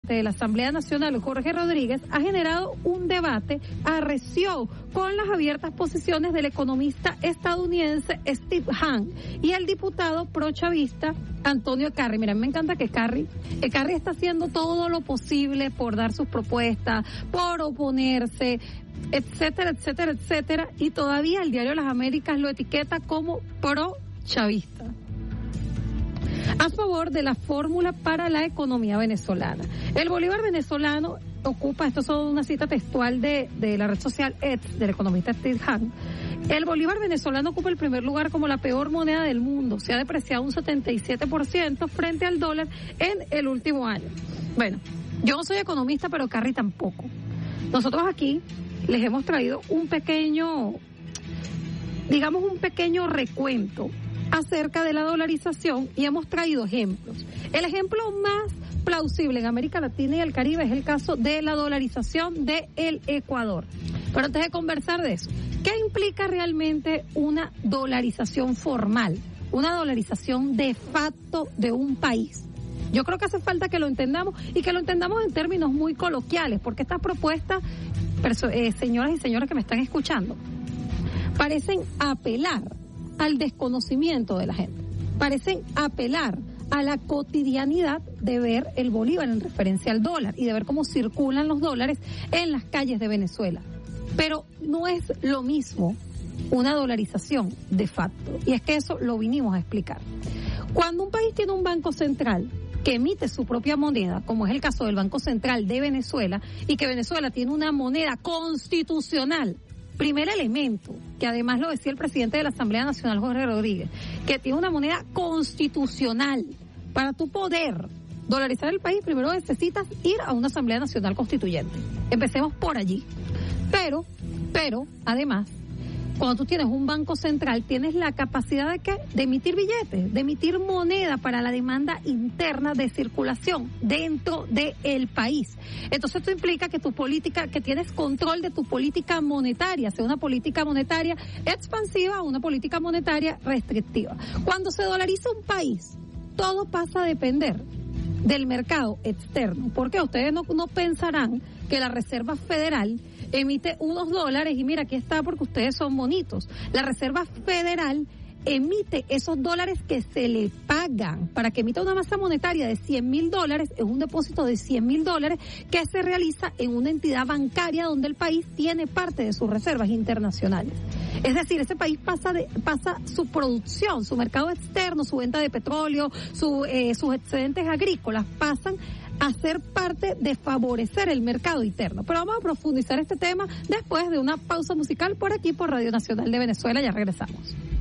presidente de la Asamblea Nacional, Jorge Rodríguez, ha generado un debate arreció con las abiertas posiciones del economista estadounidense Steve Hahn y el diputado prochavista Antonio Carri. Mira, me encanta que Carri está haciendo todo lo posible por dar sus propuestas, por oponerse, etcétera, etcétera, etcétera, y todavía el Diario de las Américas lo etiqueta como pro-chavista, a favor de la fórmula para la economía venezolana. El bolívar venezolano ocupa, esto es una cita textual de la red social X, del economista Steve Hahn, el bolívar venezolano ocupa el primer lugar como la peor moneda del mundo, se ha depreciado un 77% frente al dólar en el último año. Bueno, yo no soy economista, pero Carri tampoco. Nosotros aquí les hemos traído un pequeño recuento acerca de la dolarización y hemos traído ejemplos. El ejemplo más plausible en América Latina y el Caribe es el caso de la dolarización de el Ecuador. Pero antes de conversar de eso, ¿qué implica realmente una dolarización formal? Una dolarización de facto de un país. Yo creo que hace falta que lo entendamos y que lo entendamos en términos muy coloquiales, porque estas propuestas, señoras y señores que me están escuchando, parecen apelar al desconocimiento de la gente, parecen apelar a la cotidianidad de ver el bolívar en referencia al dólar y de ver cómo circulan los dólares en las calles de Venezuela. Pero no es lo mismo una dolarización de facto, y es que eso lo vinimos a explicar. Cuando un país tiene un banco central que emite su propia moneda, como es el caso del Banco Central de Venezuela, y que Venezuela tiene una moneda constitucional, primer elemento, que además lo decía el presidente de la Asamblea Nacional, Jorge Rodríguez, que tiene una moneda constitucional. Para tu poder dolarizar el país, primero necesitas ir a una Asamblea Nacional Constituyente. Empecemos por allí. Pero, además, cuando tú tienes un banco central, tienes la capacidad de emitir billetes, de emitir moneda para la demanda interna de circulación dentro del país. Entonces esto implica que tu política, que tienes control de tu política monetaria, sea una política monetaria expansiva o una política monetaria restrictiva. Cuando se dolariza un país, todo pasa a depender del mercado externo, porque ustedes no pensarán que la Reserva Federal emite unos dólares y mira, aquí está porque ustedes son bonitos. La Reserva Federal emite esos dólares que se le pagan. Para que emita una masa monetaria de $100,000, es un depósito de $100,000 que se realiza en una entidad bancaria donde el país tiene parte de sus reservas internacionales. Es decir, ese país pasa su producción, su mercado externo, su venta de petróleo, sus excedentes agrícolas, pasan a ser parte de favorecer el mercado interno. Pero vamos a profundizar este tema después de una pausa musical por aquí, por Radio Nacional de Venezuela. Ya regresamos.